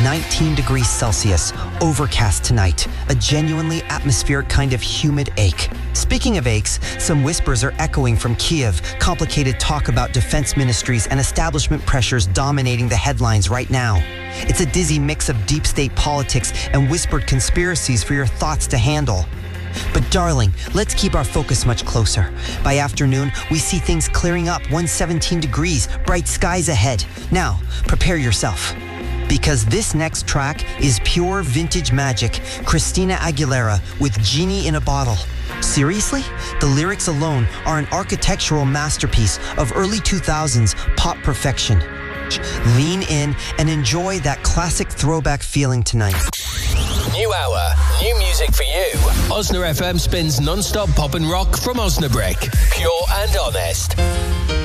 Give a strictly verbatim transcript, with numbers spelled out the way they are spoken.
nineteen degrees Celsius, overcast tonight, a genuinely atmospheric kind of humid ache. Speaking of aches, some whispers are echoing from Kiev, complicated talk about defense ministries and establishment pressures dominating the headlines right now. It's a dizzy mix of deep state politics and whispered conspiracies for your thoughts to handle. But darling, let's keep our focus much closer. By afternoon, we see things clearing up, one hundred seventeen degrees, bright skies ahead. Now, prepare yourself. Because this next track is pure vintage magic, Christina Aguilera with Genie in a Bottle. Seriously? The lyrics alone are an architectural masterpiece of early two thousands pop perfection. Lean in and enjoy that classic throwback feeling tonight. New hour, new music for you. Osna F M spins non-stop pop and rock from Osnabrück. Pure and honest.